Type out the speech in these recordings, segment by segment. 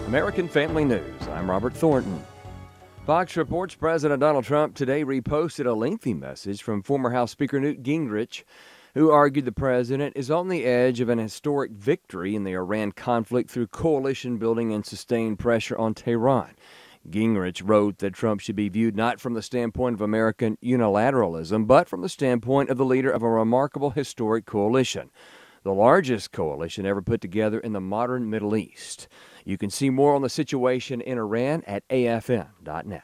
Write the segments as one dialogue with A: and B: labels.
A: American Family News. I'm Robert Thornton. Fox reports President Donald Trump today reposted a lengthy message from former House Speaker Newt Gingrich, who argued the president is on the edge of an historic victory in the Iran conflict through coalition building and sustained pressure on Tehran. Gingrich wrote that Trump should be viewed not from the standpoint of American unilateralism, but from the standpoint of the leader of a remarkable historic coalition, the largest coalition ever put together in the modern Middle East. You can see more on the situation in Iran at afn.net.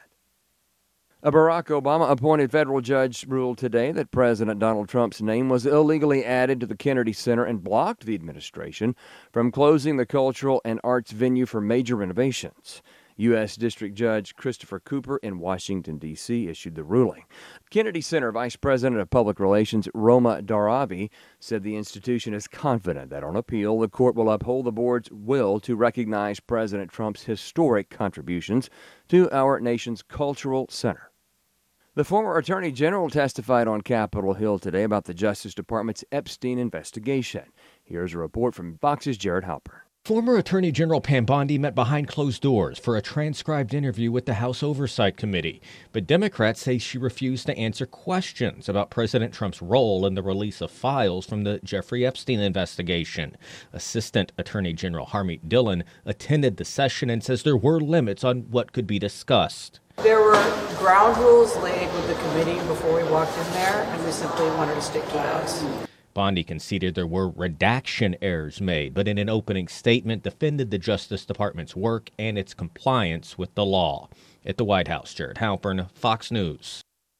A: A Barack Obama-appointed federal judge ruled today that President Donald Trump's name was illegally added to the Kennedy Center and blocked the administration from closing the cultural and arts venue for major renovations. U.S. District Judge Christopher Cooper in Washington, D.C. issued the ruling. Kennedy Center Vice President of Public Relations Roma Darabi said the institution is confident that on appeal, the court will uphold the board's will to recognize President Trump's historic contributions to our nation's cultural center. The former Attorney General testified on Capitol Hill today about the Justice Department's Epstein investigation. Here's a report from Fox's Jared Halpern.
B: Former Attorney General Pam Bondi met behind closed doors for a transcribed interview with the House Oversight Committee, but Democrats say she refused to answer questions about President Trump's role in the release of files from the Jeffrey Epstein investigation. Assistant Attorney General Harmeet Dillon attended the session and says there were limits on what could be discussed.
C: There were ground rules laid with the committee before we walked in there, and we simply wanted to stick to those.
B: Bondi conceded there were redaction errors made, but in an opening statement defended the Justice Department's work and its compliance with the law. At the White House, Jared Halpern, Fox News.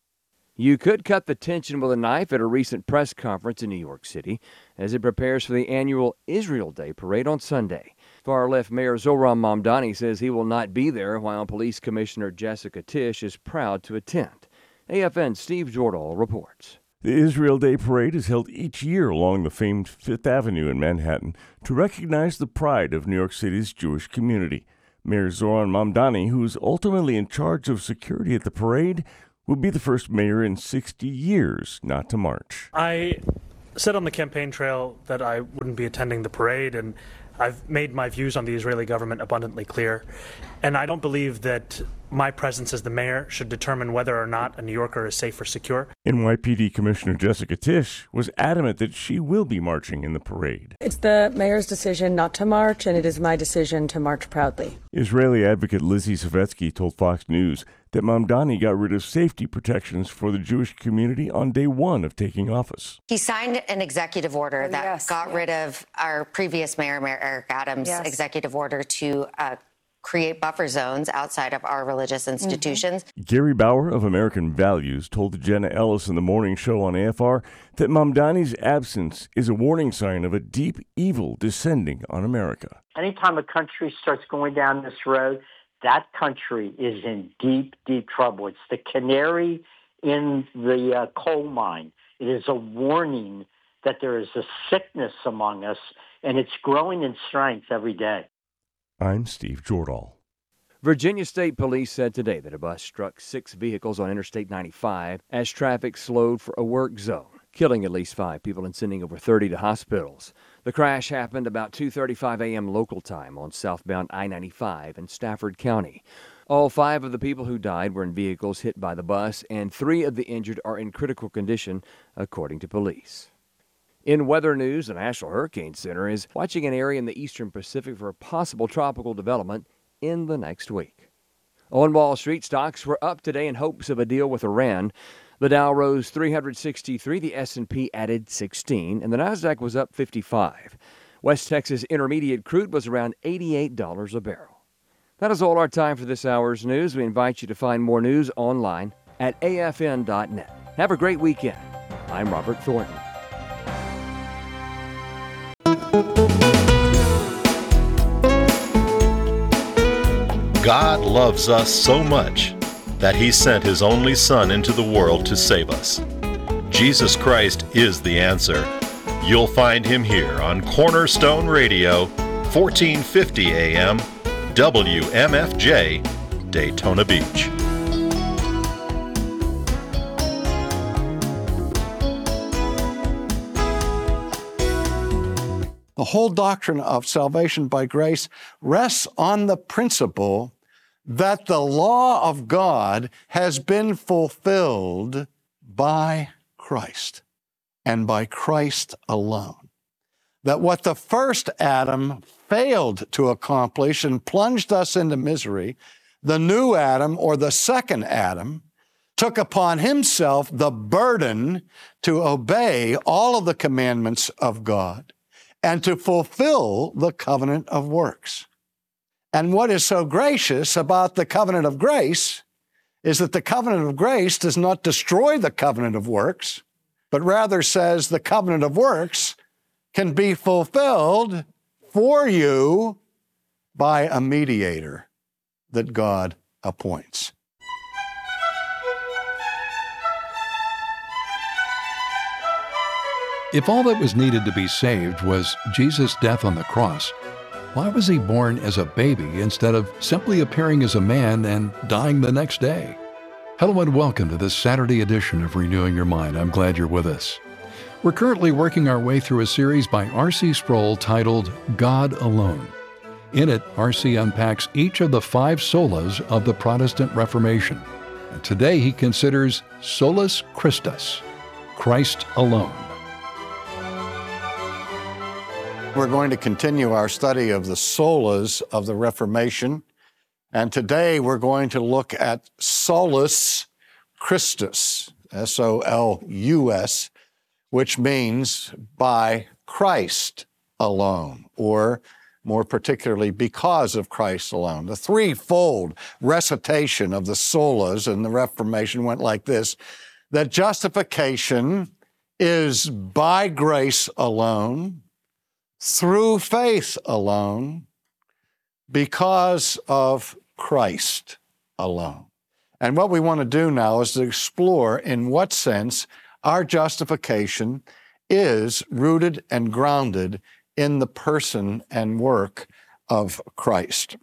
A: You could cut the tension with a knife at a recent press conference in New York City as it prepares for the annual Israel Day parade on Sunday. Far-left Mayor Zohran Mamdani says he will not be there, while Police Commissioner Jessica Tisch is proud to attend. AFN's Steve Jordahl reports.
D: The Israel Day Parade is held each year along the famed Fifth Avenue in Manhattan to recognize the pride of New York City's Jewish community. Mayor Zohran Mamdani, who's ultimately in charge of security at the parade, will be the first mayor in 60 years not to march.
E: I said on the campaign trail that I wouldn't be attending the parade, and I've made my views on the Israeli government abundantly clear. And I don't believe that my presence as the mayor should determine whether or not a New Yorker is safe or secure.
D: NYPD Commissioner Jessica Tisch was adamant that she will be marching in the parade.
F: It's the mayor's decision not to march, and it is my decision to march proudly.
D: Israeli advocate Lizzie Savetsky told Fox News that Mamdani got rid of safety protections for the Jewish community on day one of taking office.
G: He signed an executive order that got rid of our previous mayor, Mayor Eric Adams' executive order to create buffer zones outside of our religious institutions.
D: Gary Bauer of American Values told Jenna Ellis in the morning show on AFR that Mamdani's absence is a warning sign of a deep evil descending on America.
H: Anytime a country starts going down this road, that country is in deep, deep trouble. It's the canary in the coal mine. It is a warning that there is a sickness among us, and it's growing in strength every day.
D: I'm Steve Jordahl.
A: Virginia State Police said today that a bus struck 6 vehicles on Interstate 95 as traffic slowed for a work zone, killing at least 5 people and sending over 30 to hospitals. The crash happened about 2:35 a.m. local time on southbound I-95 in Stafford County. All 5 of the people who died were in vehicles hit by the bus, and 3 of the injured are in critical condition, according to police. In weather news, the National Hurricane Center is watching an area in the eastern Pacific for a possible tropical development in the next week. On Wall Street, stocks were up today in hopes of a deal with Iran. The Dow rose 363, the S&P added 16, and the Nasdaq was up 55. West Texas Intermediate crude was around $88 a barrel. That is all our time for this hour's news. We invite you to find more news online at afn.net. Have a great weekend. I'm Robert Thornton.
I: God loves us so much that He sent His only Son into the world to save us. Jesus Christ is the answer. You'll find Him here on Cornerstone Radio, 1450 AM, WMFJ, Daytona Beach.
J: The whole doctrine of salvation by grace rests on the principle that the law of God has been fulfilled by Christ and by Christ alone. That what the first Adam failed to accomplish and plunged us into misery, the new Adam, or the second Adam, took upon himself the burden to obey all of the commandments of God and to fulfill the covenant of works. And what is so gracious about the covenant of grace is that the covenant of grace does not destroy the covenant of works, but rather says the covenant of works can be fulfilled for you by a mediator that God appoints.
K: If all that was needed to be saved was Jesus' death on the cross, why was he born as a baby instead of simply appearing as a man and dying the next day? Hello and welcome to this Saturday edition of Renewing Your Mind. I'm glad you're with us. We're currently working our way through a series by R.C. Sproul titled God Alone. In it, R.C. unpacks each of the 5 solas of the Protestant Reformation. And today he considers Solus Christus, Christ alone.
J: We're going to continue our study of the solas of the Reformation, and today we're going to look at Solus Christus, S-O-L-U-S, which means by Christ alone, or more particularly, because of Christ alone. The threefold recitation of the solas in the Reformation went like this: that justification is by grace alone, through faith alone, because of Christ alone. And what we want to do now is to explore in what sense our justification is rooted and grounded in the person and work of Christ.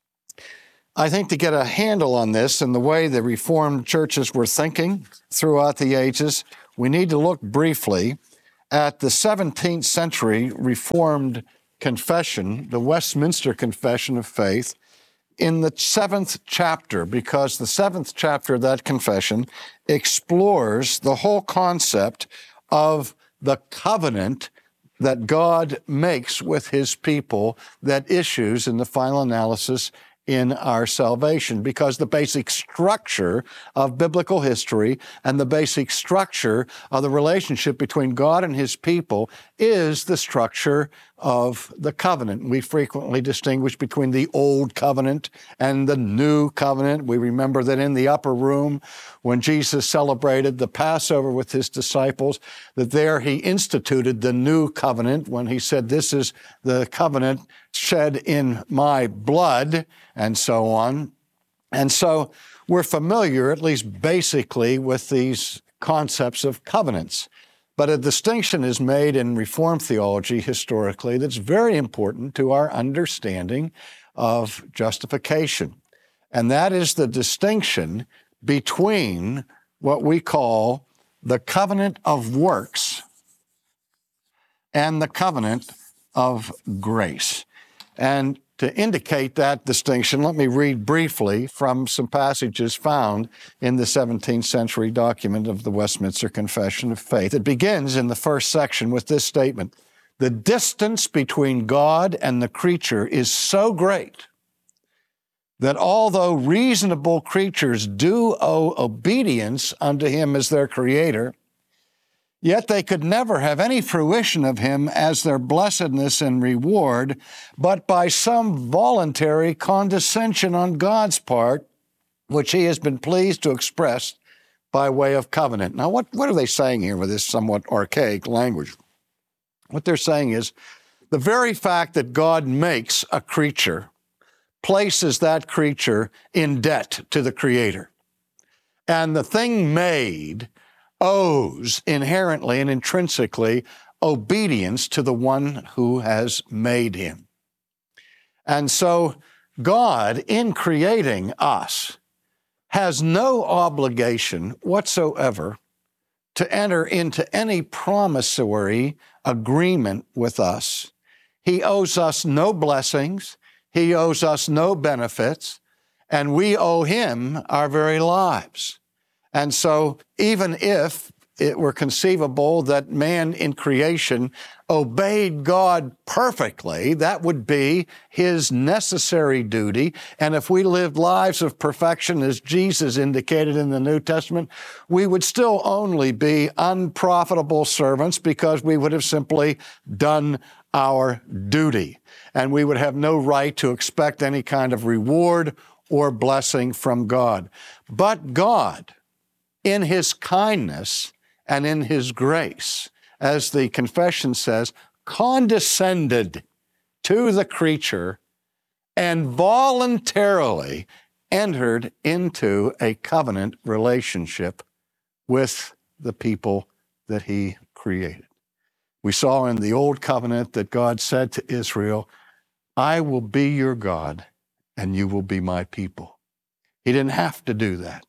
J: I think to get a handle on this and the way the Reformed churches were thinking throughout the ages, we need to look briefly at the 17th century Reformed confession, the Westminster Confession of Faith, in the 7th chapter, because the 7th chapter of that confession explores the whole concept of the covenant that God makes with his people that issues in the final analysis in our salvation, because the basic structure of biblical history and the basic structure of the relationship between God and his people is the structure of the covenant. We frequently distinguish between the old covenant and the new covenant. We remember that in the upper room, when Jesus celebrated the Passover with his disciples, that there he instituted the new covenant when he said, "This is the covenant shed in my blood," and so on. And so we're familiar, at least basically, with these concepts of covenants. But a distinction is made in Reformed theology historically that's very important to our understanding of justification. And that is the distinction between what we call the covenant of works and the covenant of grace. And to indicate that distinction, let me read briefly from some passages found in the 17th century document of the Westminster Confession of Faith. It begins in the first section with this statement: "The distance between God and the creature is so great that although reasonable creatures do owe obedience unto him as their creator, yet they could never have any fruition of him as their blessedness and reward, but by some voluntary condescension on God's part, which he has been pleased to express by way of covenant." Now, what are they saying here with this somewhat archaic language? What they're saying is the very fact that God makes a creature places that creature in debt to the Creator. And the thing made owes inherently and intrinsically obedience to the one who has made him. And so God, in creating us, has no obligation whatsoever to enter into any promissory agreement with us He owes us no blessings. He owes us no benefits. And we owe him our very lives. And so even if it were conceivable that man in creation obeyed God perfectly, that would be his necessary duty. And if we lived lives of perfection, as Jesus indicated in the New Testament, we would still only be unprofitable servants because we would have simply done our duty. And we would have no right to expect any kind of reward or blessing from God. But God, in his kindness and in his grace, as the confession says, condescended to the creature and voluntarily entered into a covenant relationship with the people that he created. We saw in the Old Covenant that God said to Israel, I will be your God and you will be my people. He didn't have to do that.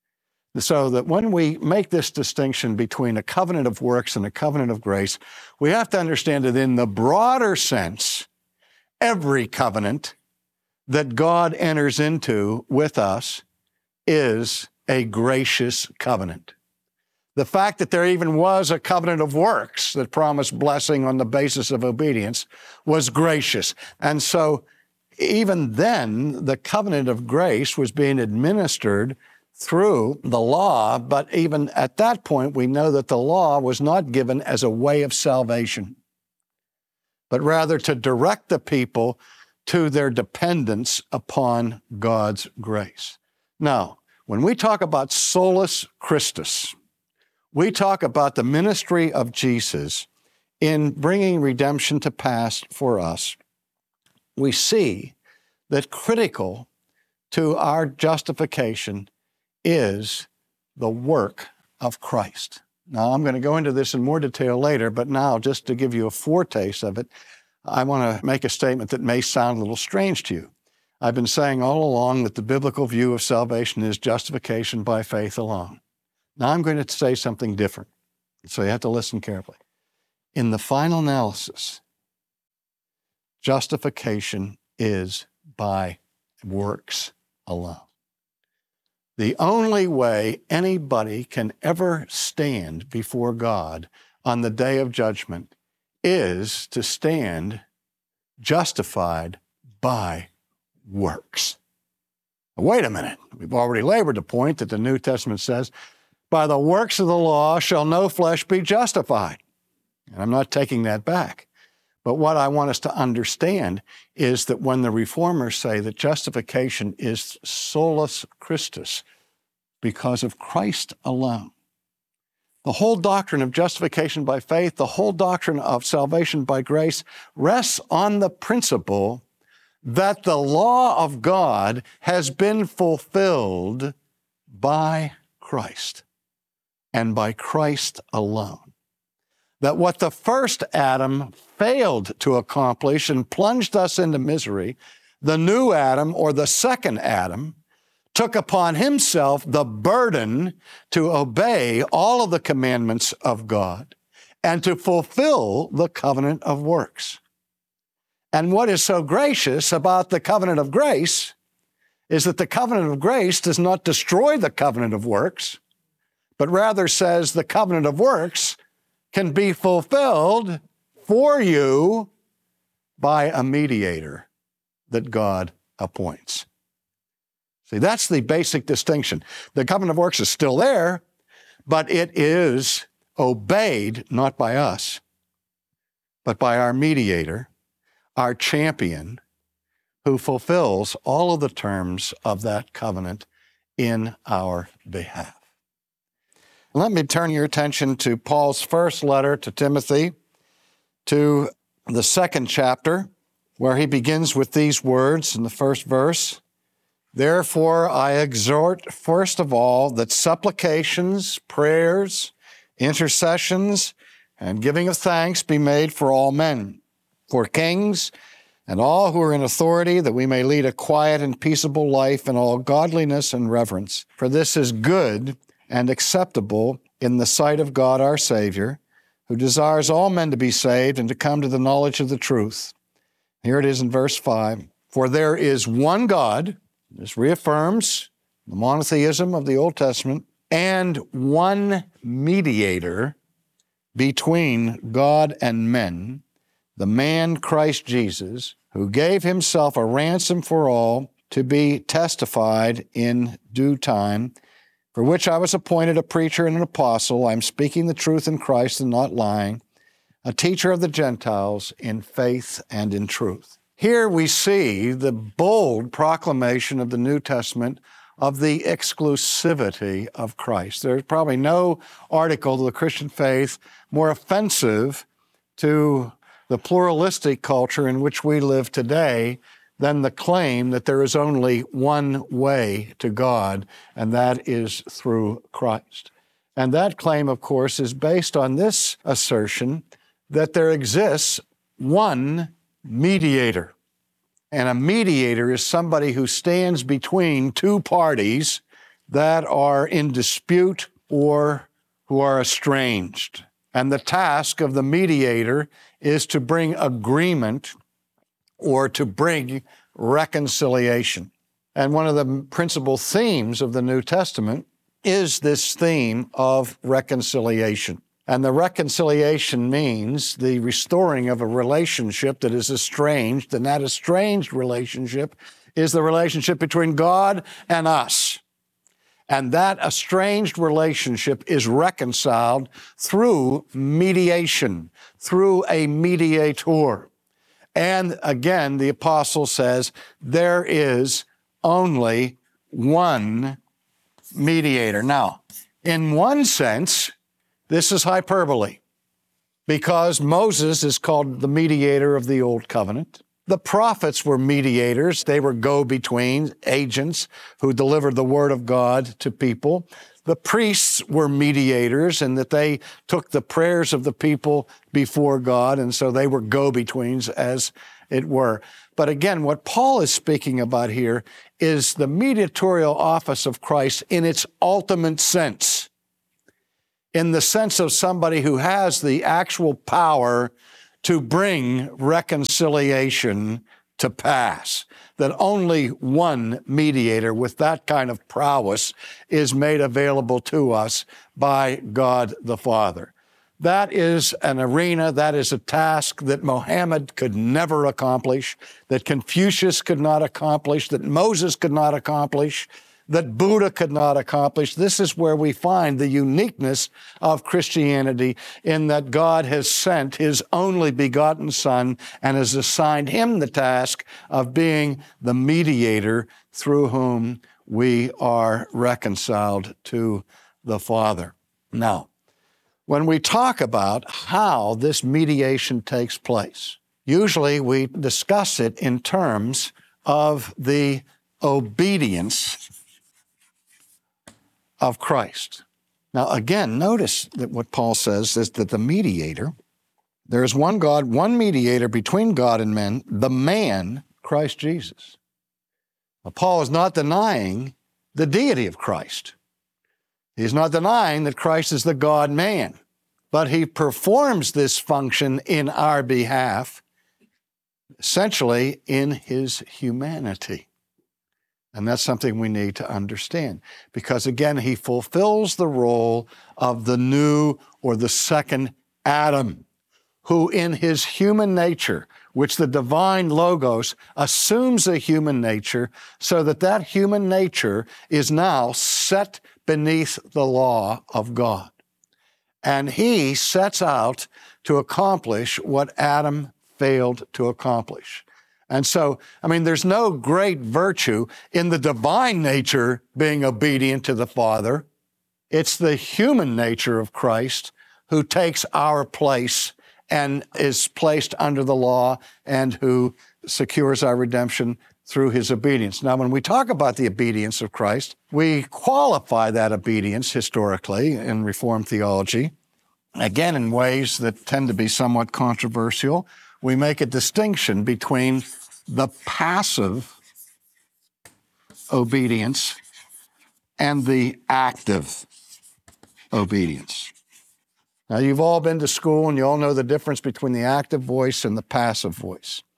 J: So that when we make this distinction between a covenant of works and a covenant of grace, we have to understand that in the broader sense, every covenant that God enters into with us is a gracious covenant. The fact that there even was a covenant of works that promised blessing on the basis of obedience was gracious. And so even then, the covenant of grace was being administered through the law, but even at that point, we know that the law was not given as a way of salvation, but rather to direct the people to their dependence upon God's grace. Now, when we talk about solus Christus, we talk about the ministry of Jesus in bringing redemption to pass for us. We see that critical to our justification is the work of Christ. Now, I'm going to go into this in more detail later, but now, just to give you a foretaste of it, I want to make a statement that may sound a little strange to you. I've been saying all along that the biblical view of salvation is justification by faith alone. Now, I'm going to say something different, so you have to listen carefully. In the final analysis, justification is by works alone. The only way anybody can ever stand before God on the day of judgment is to stand justified by works. Wait a minute. We've already labored the point that the New Testament says, by the works of the law shall no flesh be justified. And I'm not taking that back. But what I want us to understand is that when the Reformers say that justification is solus Christus, because of Christ alone, the whole doctrine of justification by faith, the whole doctrine of salvation by grace rests on the principle that the law of God has been fulfilled by Christ and by Christ alone. That what the first Adam failed to accomplish and plunged us into misery, the new Adam, or the second Adam, took upon himself the burden to obey all of the commandments of God and to fulfill the covenant of works. And what is so gracious about the covenant of grace is that the covenant of grace does not destroy the covenant of works, but rather says the covenant of works can be fulfilled for you by a mediator that God appoints. See, that's the basic distinction. The covenant of works is still there, but it is obeyed not by us, but by our mediator, our champion, who fulfills all of the terms of that covenant in our behalf. Let me turn your attention to Paul's first letter to Timothy, to the second chapter, where he begins with these words in the first verse. Therefore, I exhort, first of all, that supplications, prayers, intercessions, and giving of thanks be made for all men, for kings and all who are in authority, that we may lead a quiet and peaceable life in all godliness and reverence. For this is good and acceptable in the sight of God our Savior, who desires all men to be saved and to come to the knowledge of the truth. Here it is in verse 5. For there is one God, this reaffirms the monotheism of the Old Testament, and one mediator between God and men, the man Christ Jesus, who gave himself a ransom for all to be testified in due time, for which I was appointed a preacher and an apostle. I am speaking the truth in Christ and not lying, a teacher of the Gentiles in faith and in truth. Here we see the bold proclamation of the New Testament of the exclusivity of Christ. There's probably no article of the Christian faith more offensive to the pluralistic culture in which we live today than the claim that there is only one way to God, and that is through Christ. And that claim, of course, is based on this assertion that there exists one mediator. And a mediator is somebody who stands between two parties that are in dispute or who are estranged. And the task of the mediator is to bring agreement or to bring reconciliation. And one of the principal themes of the New Testament is this theme of reconciliation. And the reconciliation means the restoring of a relationship that is estranged, and that estranged relationship is the relationship between God and us. And that estranged relationship is reconciled through mediation, through a mediator. And again, the apostle says, there is only one mediator. Now, in one sense, this is hyperbole, because Moses is called the mediator of the Old Covenant. The prophets were mediators. They were go-between agents who delivered the word of God to people. The priests were mediators in that they took the prayers of the people before God, and so they were go-betweens, as it were. But again, what Paul is speaking about here is the mediatorial office of Christ in its ultimate sense, in the sense of somebody who has the actual power to bring reconciliation to pass, that only one mediator with that kind of prowess is made available to us by God the Father. That is an arena, that is a task that Mohammed could never accomplish, that Confucius could not accomplish, that Moses could not accomplish, that Buddha could not accomplish. This is where we find the uniqueness of Christianity, in that God has sent His only begotten Son and has assigned Him the task of being the mediator through whom we are reconciled to the Father. Now, when we talk about how this mediation takes place, usually we discuss it in terms of the obedience of Christ. Now, again, notice that what Paul says is that the mediator, there is one God, one mediator between God and men, the man, Christ Jesus. Now, Paul is not denying the deity of Christ. He's not denying that Christ is the God-man, but he performs this function in our behalf, essentially in his humanity. And that's something we need to understand, because again, he fulfills the role of the new or the second Adam, who in his human nature, which the divine Logos assumes a human nature, so that that human nature is now set beneath the law of God. And he sets out to accomplish what Adam failed to accomplish. And so, there's no great virtue in the divine nature being obedient to the Father. It's the human nature of Christ who takes our place and is placed under the law and who secures our redemption through his obedience. Now, when we talk about the obedience of Christ, we qualify that obedience historically in Reformed theology, again, in ways that tend to be somewhat controversial. We make a distinction between the passive obedience and the active obedience. Now, you've all been to school and you all know the difference between the active voice and the passive voice.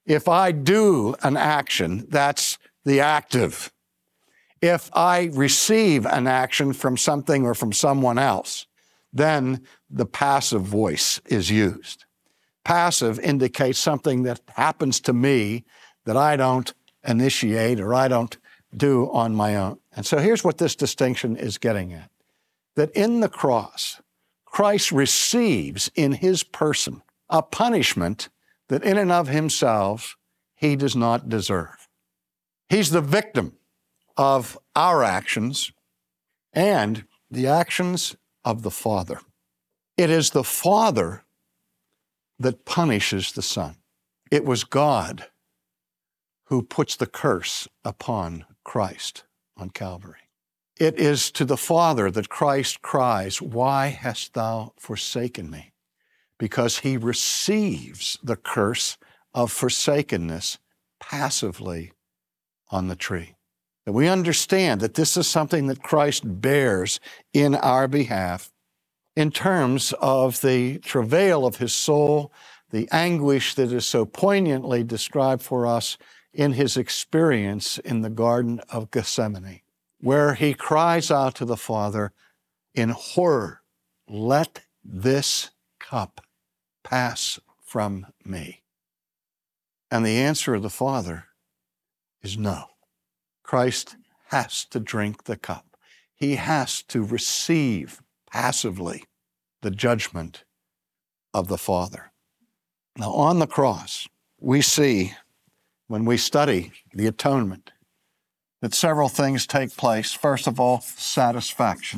J: If I do an action, that's the active. If I receive an action from something or from someone else, then the passive voice is used. Passive indicates something that happens to me that I don't initiate or I don't do on my own. And so here's what this distinction is getting at. That in the cross, Christ receives in his person a punishment that in and of himself he does not deserve. He's the victim of our actions and the actions of the Father. It is the Father that punishes the Son. It was God who puts the curse upon Christ on Calvary. It is to the Father that Christ cries, "Why hast thou forsaken me?" Because he receives the curse of forsakenness passively on the tree. That we understand that this is something that Christ bears in our behalf in terms of the travail of his soul, the anguish that is so poignantly described for us in his experience in the Garden of Gethsemane, where he cries out to the Father in horror, "Let this cup pass from me." And the answer of the Father is no. Christ has to drink the cup. He has to receive passively the judgment of the Father. Now, on the cross, we see, when we study the atonement, that several things take place. First of all, satisfaction.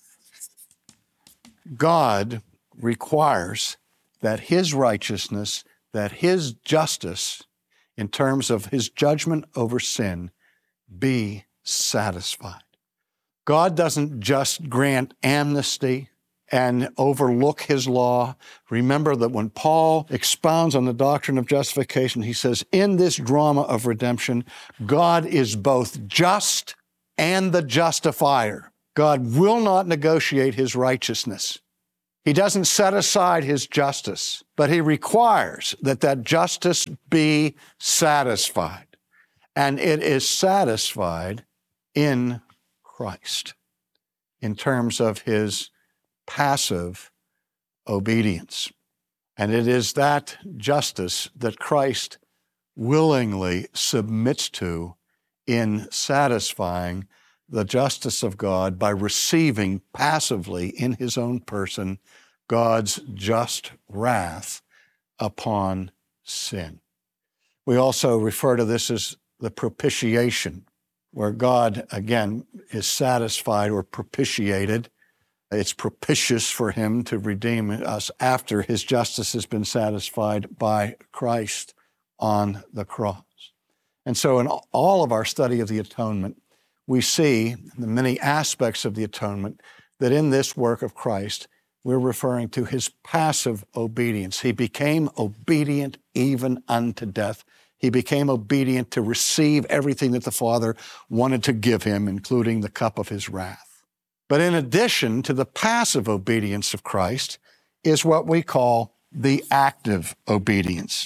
J: God requires that his righteousness, that his justice, in terms of his judgment over sin, be satisfied. God doesn't just grant amnesty and overlook his law. Remember that when Paul expounds on the doctrine of justification, he says, in this drama of redemption, God is both just and the justifier. God will not negotiate his righteousness. He doesn't set aside his justice, but he requires that that justice be satisfied. And it is satisfied in Christ in terms of his passive obedience. And it is that justice that Christ willingly submits to in satisfying the justice of God by receiving passively in his own person God's just wrath upon sin. We also refer to this as the propitiation, where God, again, is satisfied or propitiated. It's propitious for him to redeem us after his justice has been satisfied by Christ on the cross. And so in all of our study of the atonement, we see the many aspects of the atonement that in this work of Christ, we're referring to his passive obedience. He became obedient even unto death. He became obedient to receive everything that the Father wanted to give him, including the cup of his wrath. But in addition to the passive obedience of Christ is what we call the active obedience.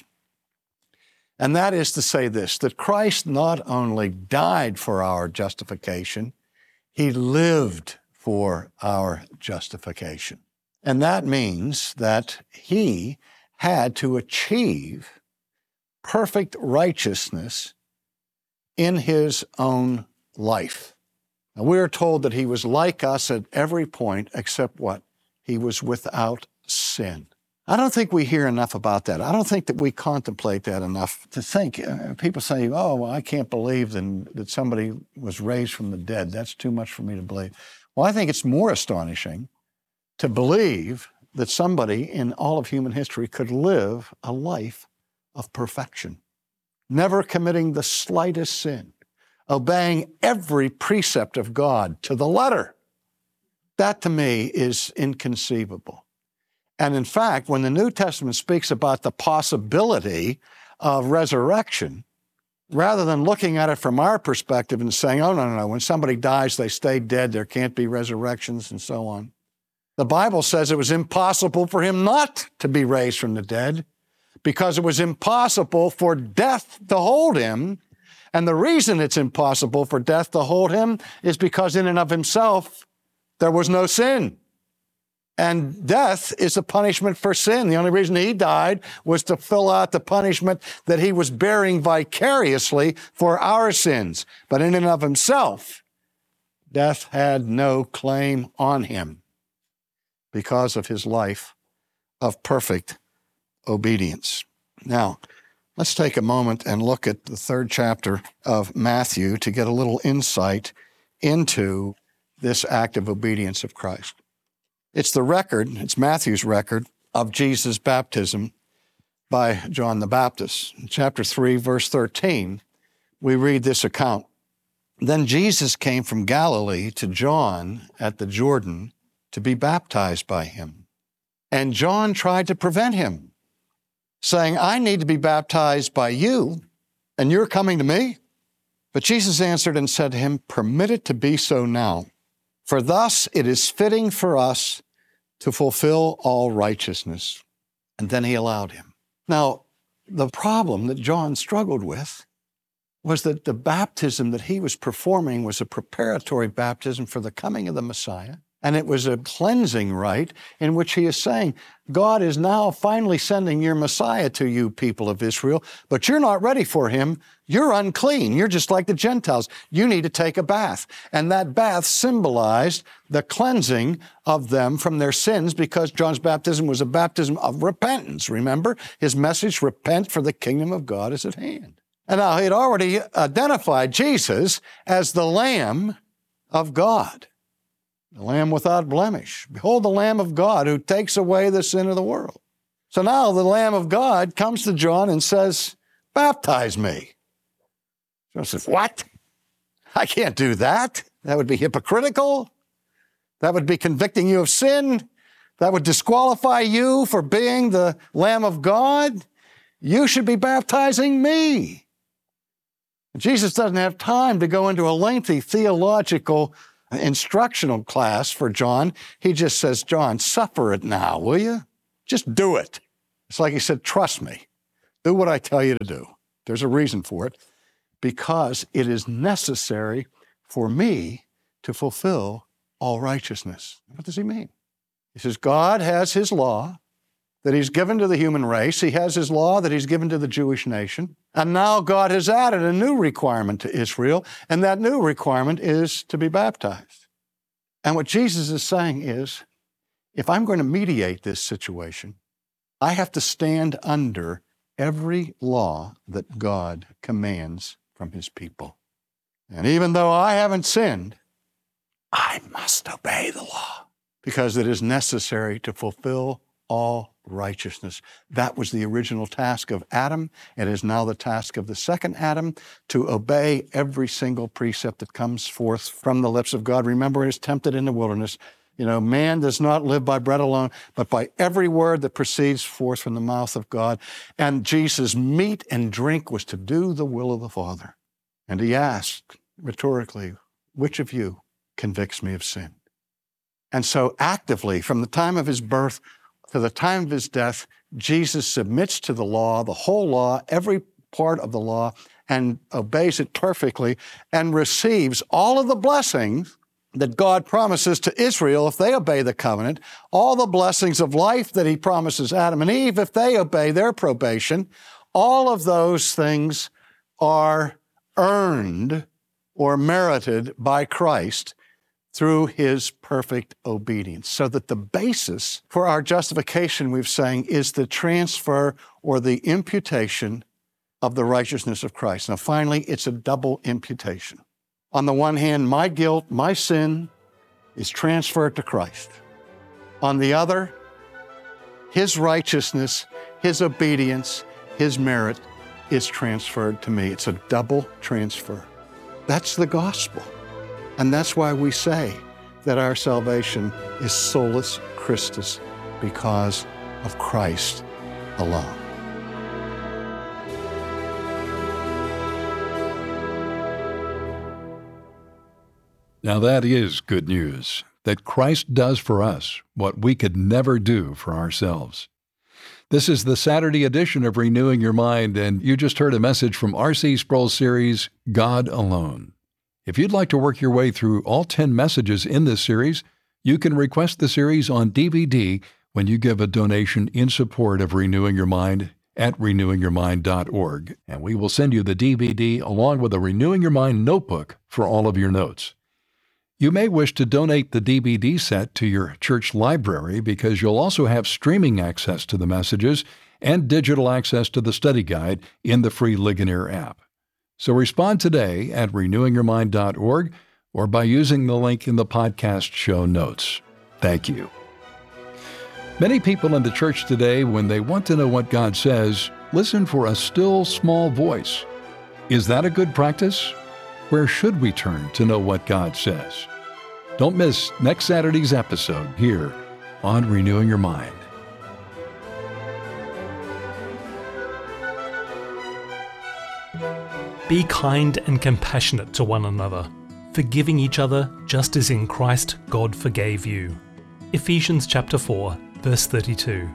J: And that is to say this, that Christ not only died for our justification, he lived for our justification. And that means that he had to achieve perfect righteousness in his own life. Now, we are told that he was like us at every point except what? He was without sin. I don't think we hear enough about that. I don't think that we contemplate that enough to think. People say, oh, well, I can't believe that somebody was raised from the dead. That's too much for me to believe. Well, I think it's more astonishing to believe that somebody in all of human history could live a life of perfection, never committing the slightest sin, obeying every precept of God to the letter. That to me is inconceivable. And in fact, when the New Testament speaks about the possibility of resurrection, rather than looking at it from our perspective and saying, oh, no, when somebody dies, they stay dead, there can't be resurrections and so on. The Bible says it was impossible for him not to be raised from the dead, because it was impossible for death to hold him. And the reason it's impossible for death to hold him is because in and of himself, there was no sin. And death is a punishment for sin. The only reason he died was to fill out the punishment that he was bearing vicariously for our sins. But in and of himself, death had no claim on him because of his life of perfect obedience. Now, let's take a moment and look at the 3rd chapter of Matthew to get a little insight into this act of obedience of Christ. It's Matthew's record of Jesus' baptism by John the Baptist. In chapter 3, verse 13, we read this account. Then Jesus came from Galilee to John at the Jordan to be baptized by him. And John tried to prevent him, saying, I need to be baptized by you, and you're coming to me? But Jesus answered and said to him, permit it to be so now, for thus it is fitting for us to fulfill all righteousness. And then he allowed him. Now, the problem that John struggled with was that the baptism that he was performing was a preparatory baptism for the coming of the Messiah. And it was a cleansing rite in which he is saying, God is now finally sending your Messiah to you, people of Israel, but you're not ready for him. You're unclean. You're just like the Gentiles. You need to take a bath. And that bath symbolized the cleansing of them from their sins, because John's baptism was a baptism of repentance. Remember his message, repent, for the kingdom of God is at hand. And now he had already identified Jesus as the Lamb of God. The Lamb without blemish. Behold the Lamb of God who takes away the sin of the world. So now the Lamb of God comes to John and says, baptize me. John says, what? I can't do that. That would be hypocritical. That would be convicting you of sin. That would disqualify you for being the Lamb of God. You should be baptizing me. Jesus doesn't have time to go into a lengthy theological instructional class for John. He just says, John, suffer it now, will you? Just do it. It's like he said, trust me. Do what I tell you to do. There's a reason for it. Because it is necessary for me to fulfill all righteousness. What does he mean? He says, God has his law that he's given to the human race. He has his law that he's given to the Jewish nation. And now God has added a new requirement to Israel, and that new requirement is to be baptized. And what Jesus is saying is, if I'm going to mediate this situation, I have to stand under every law that God commands from his people. And even though I haven't sinned, I must obey the law because it is necessary to fulfill all righteousness. That was the original task of Adam. It is now the task of the second Adam to obey every single precept that comes forth from the lips of God. Remember, he was tempted in the wilderness. Man does not live by bread alone, but by every word that proceeds forth from the mouth of God. And Jesus' meat and drink was to do the will of the Father. And he asked rhetorically, which of you convicts me of sin? And so actively, from the time of his birth to the time of his death, Jesus submits to the law, the whole law, every part of the law, and obeys it perfectly and receives all of the blessings that God promises to Israel if they obey the covenant, all the blessings of life that he promises Adam and Eve if they obey their probation. All of those things are earned or merited by Christ through his perfect obedience. So that the basis for our justification, we've saying, is the transfer or the imputation of the righteousness of Christ. Now, finally, it's a double imputation. On the one hand, my guilt, my sin is transferred to Christ. On the other, his righteousness, his obedience, his merit is transferred to me. It's a double transfer. That's the gospel. And that's why we say that our salvation is solus Christus, because of Christ alone.
K: Now that is good news, that Christ does for us what we could never do for ourselves. This is the Saturday edition of Renewing Your Mind, and you just heard a message from R.C. Sproul's series, God Alone. If you'd like to work your way through all 10 messages in this series, you can request the series on DVD when you give a donation in support of Renewing Your Mind at renewingyourmind.org, and we will send you the DVD along with a Renewing Your Mind notebook for all of your notes. You may wish to donate the DVD set to your church library because you'll also have streaming access to the messages and digital access to the study guide in the free Ligonier app. So respond today at renewingyourmind.org or by using the link in the podcast show notes. Thank you. Many people in the church today, when they want to know what God says, listen for a still small voice. Is that a good practice? Where should we turn to know what God says? Don't miss next Saturday's episode here on Renewing Your Mind.
L: Be kind and compassionate to one another, forgiving each other just as in Christ God forgave you. Ephesians chapter 4, verse 32.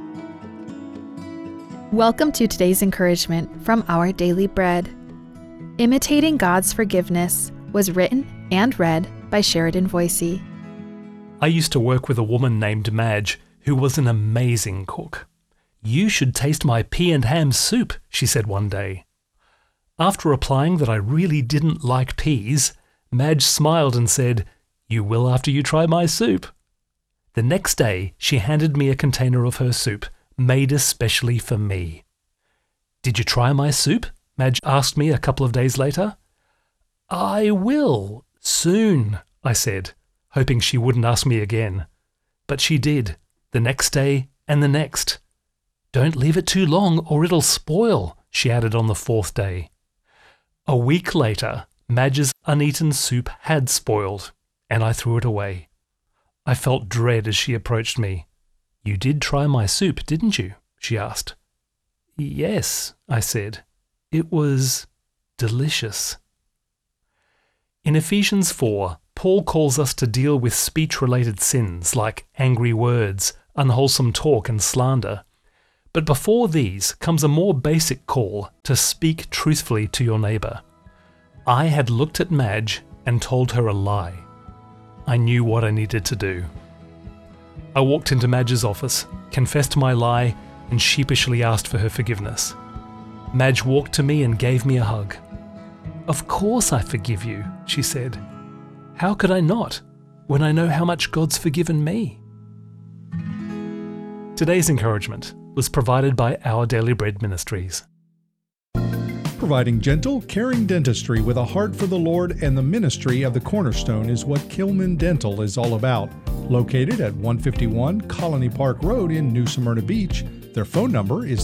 M: Welcome to today's encouragement from Our Daily Bread. Imitating God's Forgiveness was written and read by Sheridan Voisey.
L: I used to work with a woman named Madge, who was an amazing cook. "You should taste my pea and ham soup," she said one day. After replying that I really didn't like peas, Madge smiled and said, "You will after you try my soup." The next day, she handed me a container of her soup, made especially for me. "Did you try my soup?" Madge asked me a couple of days later. "I will, soon," I said, hoping she wouldn't ask me again. But she did, the next day and the next. "Don't leave it too long or it'll spoil," she added on the fourth day. A week later, Madge's uneaten soup had spoiled, and I threw it away. I felt dread as she approached me. "You did try my soup, didn't you?" she asked. "Yes," I said. "It was delicious." In Ephesians 4, Paul calls us to deal with speech-related sins like angry words, unwholesome talk, and slander. But before these comes a more basic call to speak truthfully to your neighbour. I had looked at Madge and told her a lie. I knew what I needed to do. I walked into Madge's office, confessed my lie, and sheepishly asked for her forgiveness. Madge walked to me and gave me a hug. "Of course I forgive you," she said. "How could I not, when I know how much God's forgiven me?" Today's encouragement was provided by Our Daily Bread Ministries.
N: Providing gentle, caring dentistry with a heart for the Lord and the ministry of the Cornerstone is what Kilman Dental is all about. Located at 151 Colony Park Road in New Smyrna Beach, their phone number is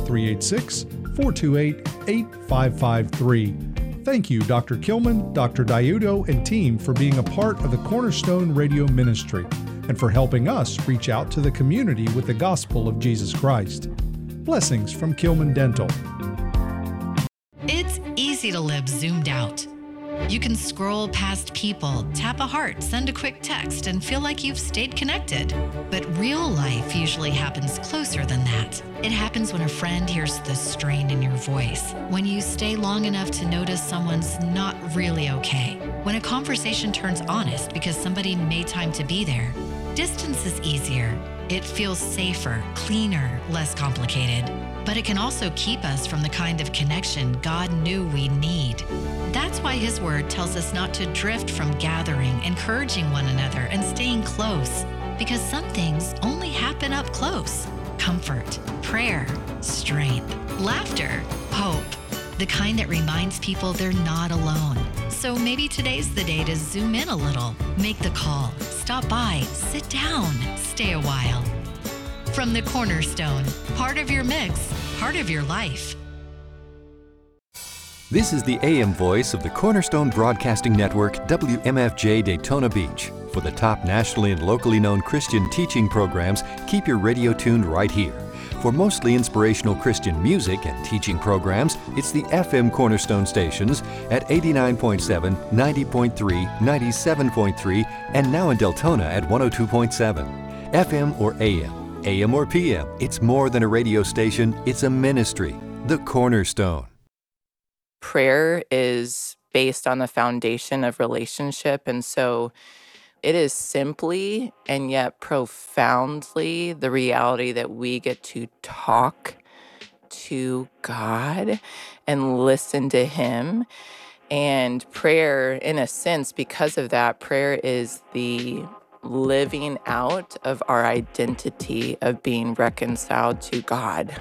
N: 386-428-8553. Thank you, Dr. Kilman, Dr. Diudo, and team for being a part of the Cornerstone Radio Ministry and for helping us reach out to the community with the gospel of Jesus Christ. Blessings from Kilman Dental.
O: It's easy to live zoomed out. You can scroll past people, tap a heart, send a quick text, and feel like you've stayed connected. But real life usually happens closer than that. It happens when a friend hears the strain in your voice, when you stay long enough to notice someone's not really okay, when a conversation turns honest because somebody made time to be there. Distance is easier. It feels safer, cleaner, less complicated. But it can also keep us from the kind of connection God knew we need. That's why His Word tells us not to drift from gathering, encouraging one another, and staying close, because some things only happen up close. Comfort, prayer, strength, laughter, hope, the kind that reminds people they're not alone. So maybe today's the day to zoom in a little, make the call, stop by, sit down, stay a while. From the Cornerstone, part of your mix, part of your life.
P: This is the AM voice of the Cornerstone Broadcasting Network, WMFJ Daytona Beach. For the top nationally and locally known Christian teaching programs, keep your radio tuned right here. For mostly inspirational Christian music and teaching programs, it's the FM Cornerstone stations at 89.7, 90.3, 97.3, and now in Deltona at 102.7. FM or AM. AM or PM, it's more than a radio station, it's a ministry. The Cornerstone.
Q: Prayer is based on the foundation of relationship, and so it is simply and yet profoundly the reality that we get to talk to God and listen to Him. And prayer, in a sense, because of that, prayer is the living out of our identity of being reconciled to God.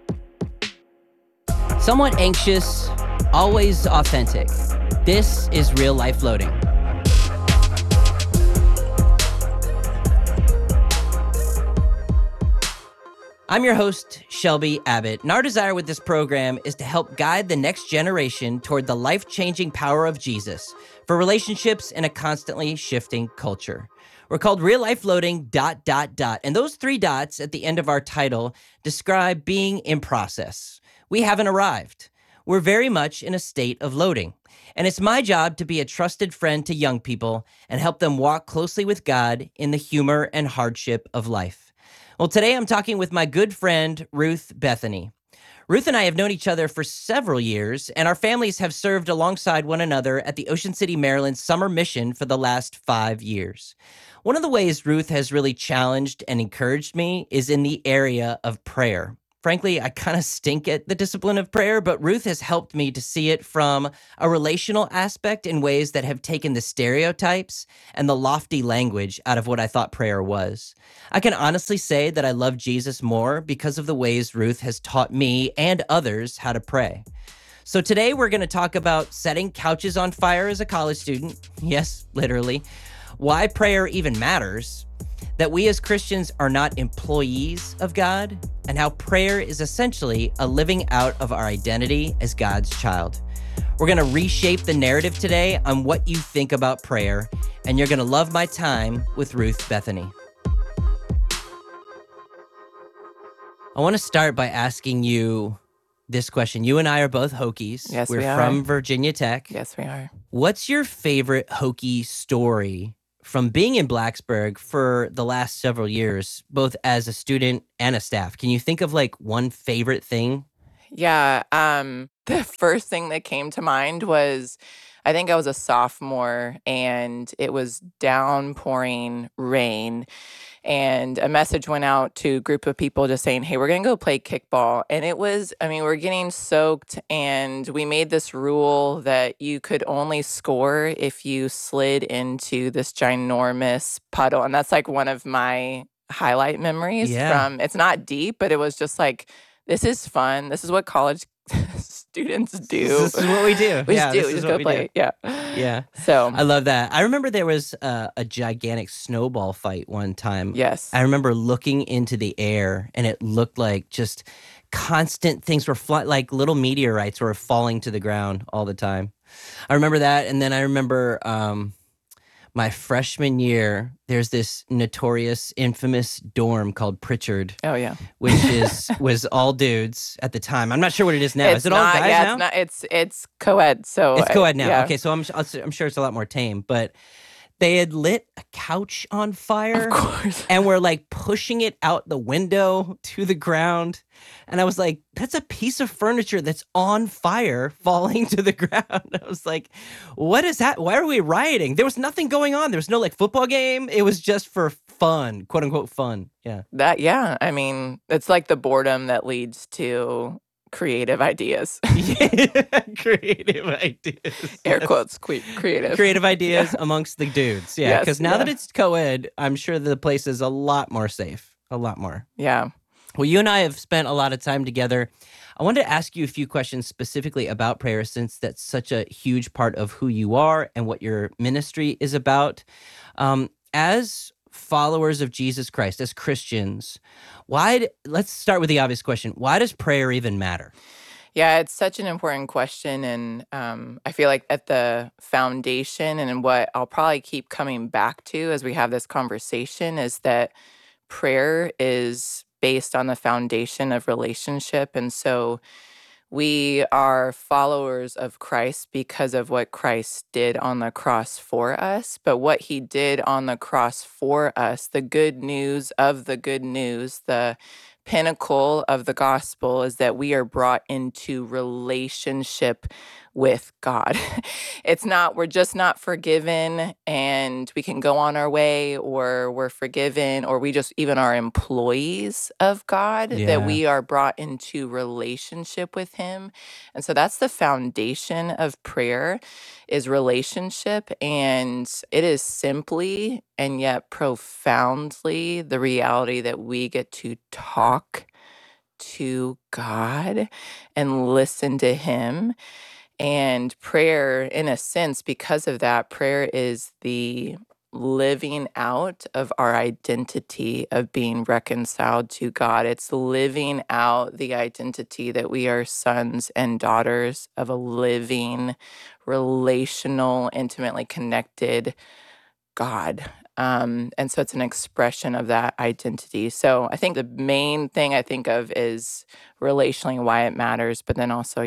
R: Somewhat anxious, always authentic. This is Real Life Loading. I'm your host, Shelby Abbott, and our desire with this program is to help guide the next generation toward the life-changing power of Jesus for relationships in a constantly shifting culture. We're called Real Life Loading ... And those 3 dots at the end of our title describe being in process. We haven't arrived. We're very much in a state of loading. And it's my job to be a trusted friend to young people and help them walk closely with God in the humor and hardship of life. Well, today I'm talking with my good friend, Ruth Bethany. Ruth and I have known each other for several years, and our families have served alongside one another at the Ocean City, Maryland Summer Mission for the last 5 years. One of the ways Ruth has really challenged and encouraged me is in the area of prayer. Frankly, I kind of stink at the discipline of prayer, but Ruth has helped me to see it from a relational aspect in ways that have taken the stereotypes and the lofty language out of what I thought prayer was. I can honestly say that I love Jesus more because of the ways Ruth has taught me and others how to pray. So today we're going to talk about setting couches on fire as a college student. Yes, literally. Why prayer even matters. That we as Christians are not employees of God, and how prayer is essentially a living out of our identity as God's child. We're going to reshape the narrative today on what you think about prayer, and you're going to love my time with Ruth Bethany. I want to start by asking you this question. You and I are both Hokies.
Q: Yes,
R: We're
Q: we are.
R: from Virginia Tech.
Q: Yes, we are.
R: What's your favorite Hokie story from being in Blacksburg for the last several years, both as a student and a staff? Can you think of like one favorite thing?
Q: Yeah, the first thing that came to mind was, I think I was a sophomore and it was downpouring rain, and a message went out to a group of people just saying, hey, we're going to go play kickball. And it was, we're getting soaked, and we made this rule that you could only score if you slid into this ginormous puddle. And that's like one of my highlight memories from, it's not deep, but it was just like, this is fun. This is what college students do.
R: This is what we do.
Q: We just go play.
R: Do.
Q: Yeah.
R: Yeah.
Q: So
R: I love that. I remember there was a gigantic snowball fight one time.
Q: Yes.
R: I remember looking into the air, and it looked like just constant things were flying, like little meteorites were falling to the ground all the time. I remember that. And then I remember my freshman year, there's this notorious, infamous dorm called Pritchard.
Q: Oh, yeah.
R: Which was all dudes at the time. I'm not sure what it is now. Is it all guys now?
Q: It's co-ed. So
R: it's co-ed now.
Q: Yeah.
R: Okay, so I'm sure it's a lot more tame, but they had lit a couch on fire.
Q: Of course.
R: And were like pushing it out the window to the ground. And I was like, that's a piece of furniture that's on fire falling to the ground. I was like, what is that? Why are we rioting? There was nothing going on. There was no like football game. It was just for fun, quote unquote fun. Yeah.
Q: It's like the boredom that leads to creative ideas.
R: Creative ideas.
Q: Air quotes, creative.
R: Creative ideas amongst the dudes. Yeah. Because now that it's co-ed, I'm sure the place is a lot more safe. A lot more.
Q: Yeah.
R: Well, you and I have spent a lot of time together. I wanted to ask you a few questions specifically about prayer, since that's such a huge part of who you are and what your ministry is about. As followers of Jesus Christ, as Christians, let's start with the obvious question. Why does prayer even matter?
Q: Yeah, it's such an important question. And I feel like at the foundation, and what I'll probably keep coming back to as we have this conversation, is that prayer is based on the foundation of relationship. And so We are followers of Christ because of what Christ did on the cross for us. But what he did on the cross for us, the good news of the good news, the pinnacle of the gospel is that we are brought into relationship with God. It's not, we're just not forgiven and we can go on our way, or we're forgiven, or we just even are employees of God, that we are brought into relationship with him. And so that's the foundation of prayer, is relationship. And it is simply and yet profoundly the reality that we get to talk to God and listen to him. And prayer, in a sense, because of that, prayer is the living out of our identity of being reconciled to God. It's living out the identity that we are sons and daughters of a living, relational, intimately connected God. And so it's an expression of that identity. So I think the main thing I think of is relationally why it matters, but then also,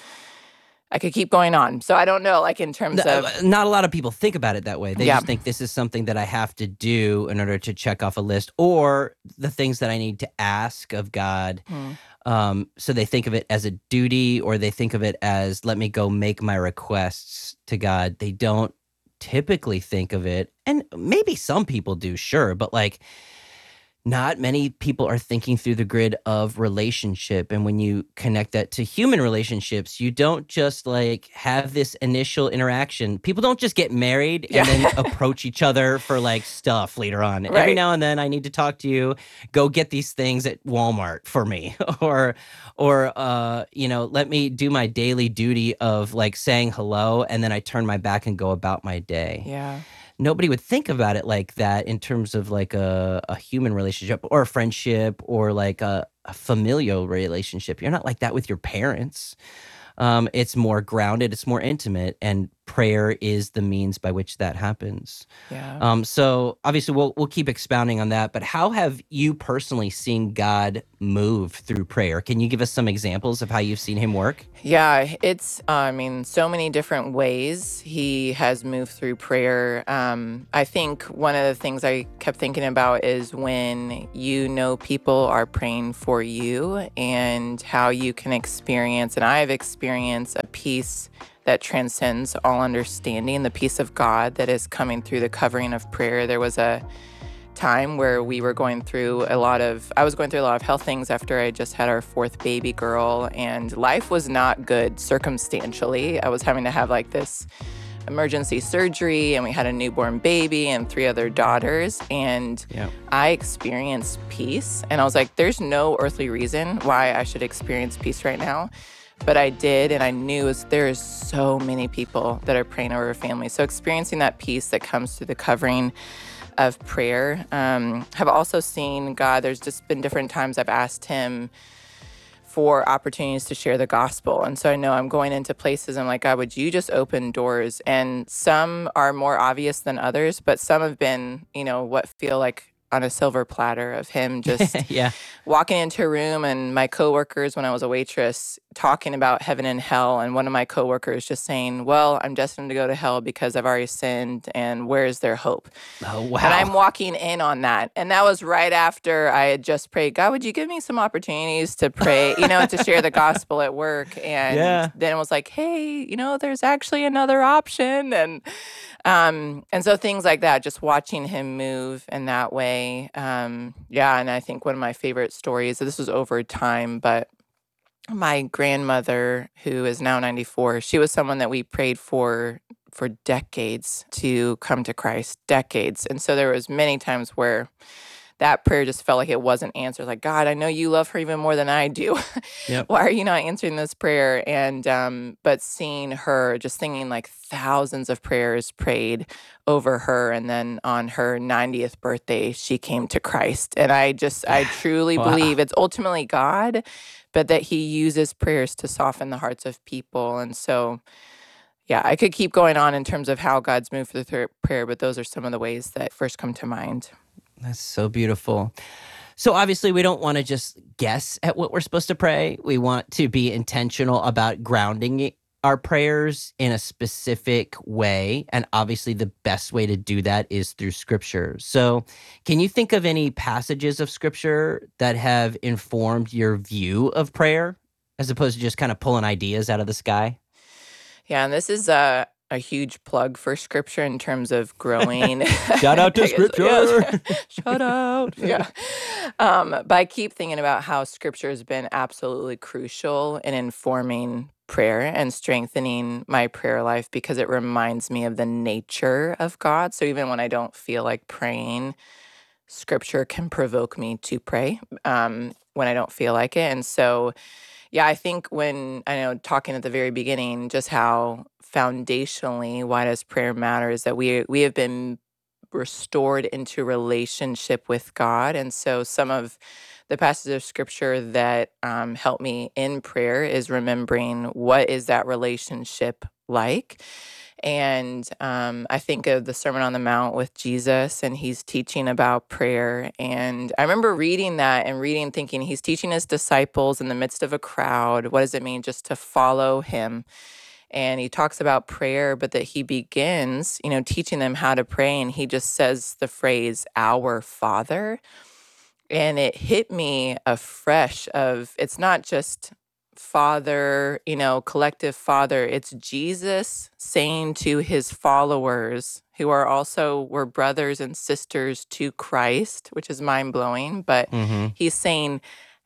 Q: I could keep going on. So I don't know, like in terms of...
R: Not a lot of people think about it that way. They just think this is something that I have to do in order to check off a list, or the things that I need to ask of God. So they think of it as a duty, or they think of it as, let me go make my requests to God. They don't typically think of it, and maybe some people do, sure, but like not many people are thinking through the grid of relationship. And when you connect that to human relationships, you don't just like have this initial interaction. People don't just get married and then approach each other for like stuff later on. Right. Every now and then I need to talk to you, go get these things at Walmart for me, or let me do my daily duty of like saying hello, and then I turn my back and go about my day.
Q: Yeah.
R: Nobody would think about it like that in terms of like a human relationship or a friendship or like a familial relationship. You're not like that with your parents. It's more grounded, it's more intimate, and prayer is the means by which that happens.
Q: Yeah.
R: So obviously we'll keep expounding on that, but how have you personally seen God move through prayer? Can you give us some examples of how you've seen him work?
Q: Yeah, it's, so many different ways he has moved through prayer. I think one of the things I kept thinking about is when people are praying for you, and how you can experience, and I have experienced a peace that transcends all understanding, the peace of God that is coming through the covering of prayer. There was a time where I was going through a lot of health things after I just had our fourth baby girl, and life was not good circumstantially. I was having to have like this emergency surgery, and we had a newborn baby and 3 other daughters, and I experienced peace, and I was like, there's no earthly reason why I should experience peace right now. But I did, and I knew there's so many people that are praying over families. So experiencing that peace that comes through the covering of prayer. Have also seen God, there's just been different times I've asked him for opportunities to share the gospel. And so I know I'm going into places, I'm like, God, would you just open doors? And some are more obvious than others, but some have been, what feel like on a silver platter of him just walking into a room, and my coworkers, when I was a waitress, talking about heaven and hell, and one of my coworkers just saying, well, I'm destined to go to hell because I've already sinned, and where's their hope?
R: Oh, wow.
Q: And I'm walking in on that. And that was right after I had just prayed, God, would you give me some opportunities to pray, to share the gospel at work? And then it was like, hey, there's actually another option. And so things like that, just watching him move in that way. And I think one of my favorite stories, this was over time, but my grandmother, who is now 94, she was someone that we prayed for decades to come to Christ, decades. And so there was many times where that prayer just felt like it wasn't answered. Like, God, I know you love her even more than I do. Why are you not answering this prayer? And but seeing her, just thinking like thousands of prayers prayed over her, and then on her 90th birthday, she came to Christ. And I truly believe it's ultimately God, but that he uses prayers to soften the hearts of people. And so, I could keep going on in terms of how God's moved through prayer, but those are some of the ways that first come to mind.
R: That's so beautiful. So obviously we don't want to just guess at what we're supposed to pray. We want to be intentional about grounding our prayers in a specific way. And obviously the best way to do that is through Scripture. So can you think of any passages of Scripture that have informed your view of prayer as opposed to just kind of pulling ideas out of the sky?
Q: Yeah, and this is a huge plug for Scripture in terms of growing.
R: Shout out to Scripture.
Q: Yes. Shout out. Yeah. But I keep thinking about how Scripture has been absolutely crucial in informing prayer and strengthening my prayer life because it reminds me of the nature of God. So even when I don't feel like praying, Scripture can provoke me to pray when I don't feel like it. And so, yeah, I think talking at the very beginning, just how foundationally, why does prayer matter, is that we have been restored into relationship with God. And so some of the passages of Scripture that help me in prayer is remembering what is that relationship like. And I think of the Sermon on the Mount with Jesus, and he's teaching about prayer. And I remember reading that and thinking he's teaching his disciples in the midst of a crowd. What does it mean just to follow him? And he talks about prayer, but that he begins, teaching them how to pray. And he just says the phrase, "Our Father." And it hit me afresh of, it's not just Father, collective Father. It's Jesus saying to his followers, who were brothers and sisters to Christ, which is mind-blowing, but he's saying,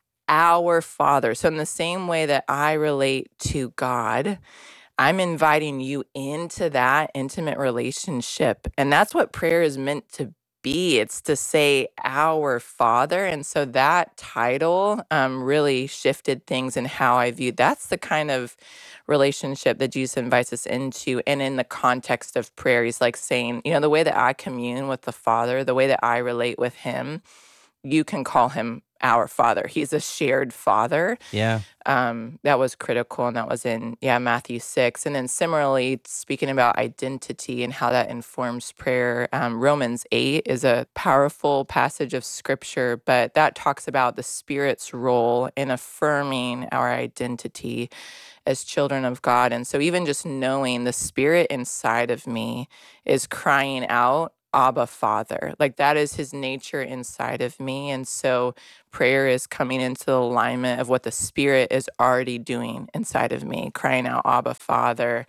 Q: "Our Father." So in the same way that I relate to God, I'm inviting you into that intimate relationship. And that's what prayer is meant to be. It's to say, "Our Father." And so that title really shifted things in how I viewed. That's the kind of relationship that Jesus invites us into. And in the context of prayer, he's like saying, the way that I commune with the Father, the way that I relate with him, you can call him our Father. He's a shared Father.
R: Yeah.
Q: That was critical, and that was in Matthew 6. And then similarly, speaking about identity and how that informs prayer, Romans 8 is a powerful passage of Scripture, but that talks about the Spirit's role in affirming our identity as children of God. And so even just knowing the Spirit inside of me is crying out, "Abba, Father." Like that is his nature inside of me. And so prayer is coming into the alignment of what the Spirit is already doing inside of me, crying out, "Abba, Father."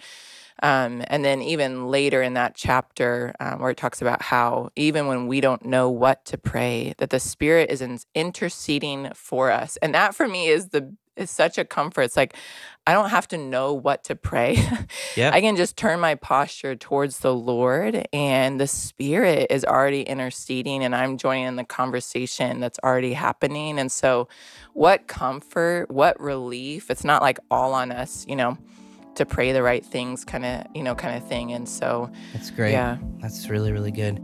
Q: And then even later in that chapter where it talks about how even when we don't know what to pray, that the Spirit is interceding for us. And that for me is such a comfort. It's like, I don't have to know what to pray.
R: Yep.
Q: I can just turn my posture towards the Lord, and the Spirit is already interceding, and I'm joining in the conversation that's already happening. And so what comfort, what relief. It's not like all on us, to pray the right things kind of thing. And so
R: that's great.
Q: Yeah.
R: That's really, really good.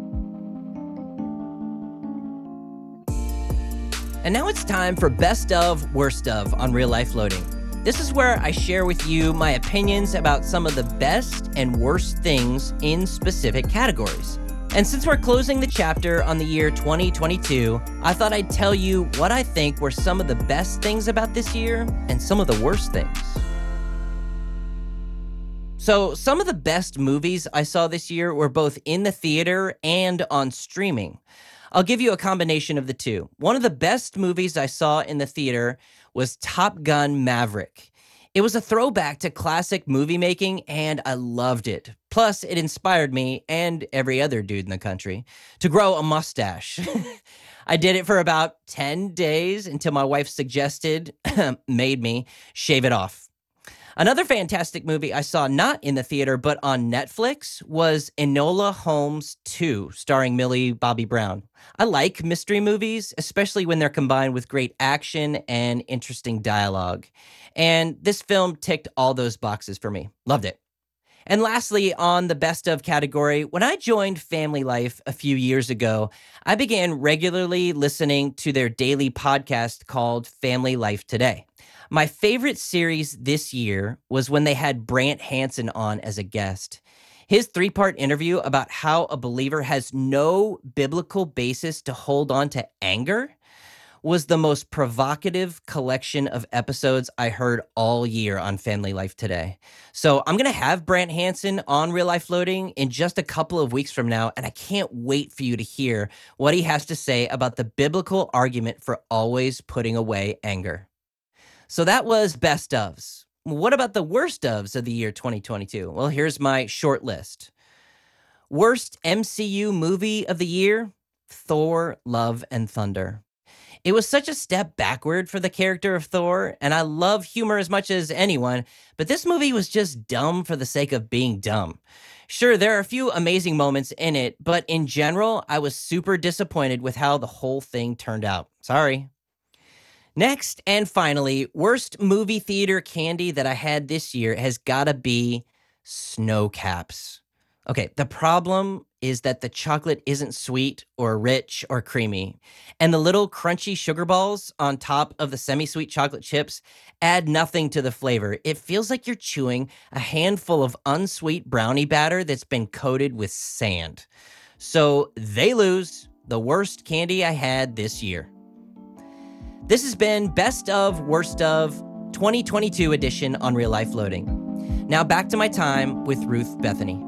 R: And now it's time for Best of, Worst of on Real Life Loading. This is where I share with you my opinions about some of the best and worst things in specific categories. And since we're closing the chapter on the year 2022, I thought I'd tell you what I think were some of the best things about this year and some of the worst things. So some of the best movies I saw this year were both in the theater and on streaming. I'll give you a combination of the two. One of the best movies I saw in the theater was Top Gun Maverick. It was a throwback to classic movie making, and I loved it. Plus, it inspired me, and every other dude in the country, to grow a mustache. I did it for about 10 days until my wife made me shave it off. Another fantastic movie I saw not in the theater but on Netflix was Enola Holmes 2, starring Millie Bobby Brown. I like mystery movies, especially when they're combined with great action and interesting dialogue. And this film ticked all those boxes for me. Loved it. And lastly, on the best of category, when I joined Family Life a few years ago, I began regularly listening to their daily podcast called Family Life Today. My favorite series this year was when they had Brant Hansen on as a guest. His 3-part interview about how a believer has no biblical basis to hold on to anger was the most provocative collection of episodes I heard all year on Family Life Today. So I'm going to have Brant Hansen on Real Life Loading in just a couple of weeks from now, and I can't wait for you to hear what he has to say about the biblical argument for always putting away anger. So that was best ofs. What about the worst ofs of the year 2022? Well, here's my short list. Worst MCU movie of the year? Thor: Love and Thunder. It was such a step backward for the character of Thor, and I love humor as much as anyone, but this movie was just dumb for the sake of being dumb. Sure, there are a few amazing moments in it, but in general, I was super disappointed with how the whole thing turned out. Sorry. Next, and finally, worst movie theater candy that I had this year has gotta be Snow Caps. Okay, the problem is that the chocolate isn't sweet or rich or creamy, and the little crunchy sugar balls on top of the semi-sweet chocolate chips add nothing to the flavor. It feels like you're chewing a handful of unsweet brownie batter that's been coated with sand. So they lose the worst candy I had this year. This has been Best of, Worst of 2022 edition on Real Life Loading. Now back to my time with Ruth Bethany.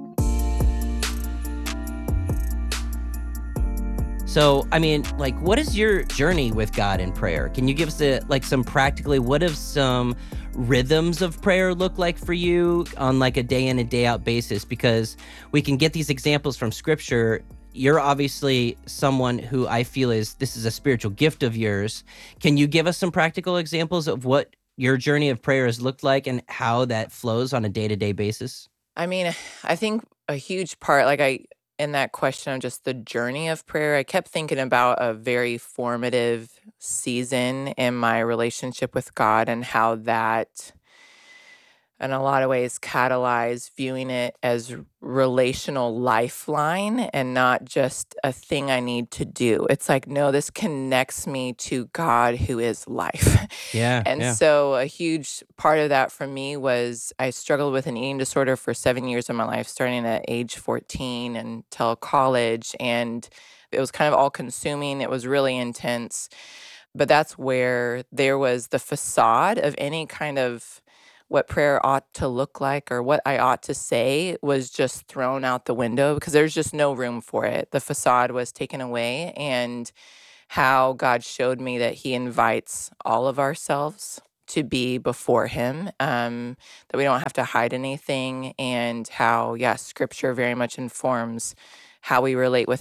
R: So, I mean, like, what is your journey with God in prayer? Can you give us some practically, what have some rhythms of prayer look like for you on like a day in and day out basis? Because we can get these examples from scripture. You're obviously someone who I feel this is a spiritual gift of yours. Can you give us some practical examples of what your journey of prayer has looked like and how that flows on a day-to-day basis?
Q: I mean, I think a huge part, in that question of just the journey of prayer, I kept thinking about a very formative season in my relationship with God and how that, in a lot of ways, catalyzed viewing it as relational lifeline and not just a thing I need to do. It's like, no, this connects me to God who is life.
R: Yeah.
Q: And so a huge part of that for me was I struggled with an eating disorder for 7 years of my life, starting at age 14 until college. And it was kind of all consuming. It was really intense. But that's where there was the facade of any kind of what prayer ought to look like or what I ought to say was just thrown out the window because there's just no room for it. The facade was taken away, and how God showed me that he invites all of ourselves to be before him, that we don't have to hide anything, and how, scripture very much informs how we relate with